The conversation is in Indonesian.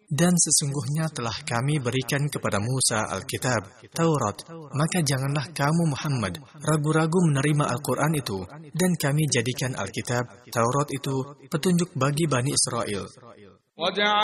Dan sesungguhnya telah kami berikan kepada Musa Alkitab, Taurat, maka janganlah kamu Muhammad ragu-ragu menerima Al-Quran itu, dan kami jadikan Alkitab, Taurat itu petunjuk bagi Bani Israel.